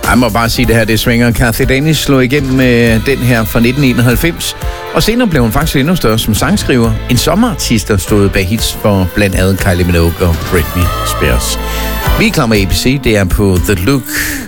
Jeg må bare sige, det her, det svinger. Kathy Danish slog igennem med den her fra 1991, og senere blev hun faktisk endnu større som sangskriver. En sommerartist, der stod bag hits for blandt andet Kylie Minogue og Britney Spears. Vi er klar med ABC, det er på The Look.